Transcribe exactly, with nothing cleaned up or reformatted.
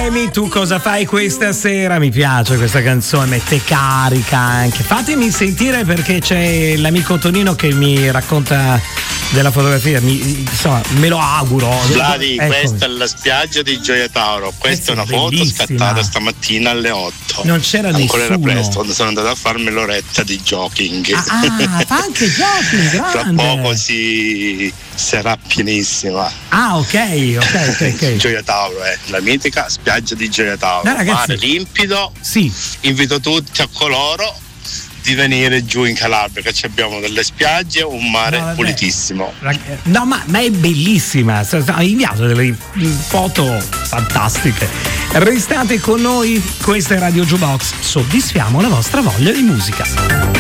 Amy, tu cosa fai questa sera? Mi piace questa canzone, mette carica anche. Fatemi sentire perché c'è l'amico Tonino che mi racconta della fotografia, mi, insomma, me lo auguro. Vladi, Eccomi. Questa è la spiaggia di Gioia Tauro. Questa è una foto bellissima. scattata stamattina alle otto. Non c'era Ancora nessuno. era presto, quando sono andato a farmi l'oretta di jogging. Ah, ah, fa anche jogging, Tra grande. poco si sarà pienissima. Ah, ok, ok, ok, ok. Gioia Tauro, eh, la mitica spiaggia di Gioia Tauro. No, ragazzi, mare limpido. Sì. Invito tutti a coloro di venire giù in Calabria, che ci abbiamo delle spiagge, un mare No, vabbè. pulitissimo. No, ma, ma è bellissima. Hai inviato delle foto fantastiche. Restate con noi, questa è Radio Jukebox. Soddisfiamo la vostra voglia di musica.